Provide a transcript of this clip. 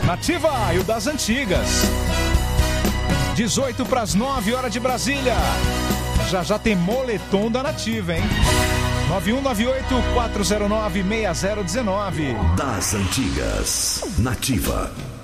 Nativa e o das antigas. 18 para as 9, hora de Brasília. Já tem moletom da Nativa, hein? 9198-409-6019. Das antigas. Nativa.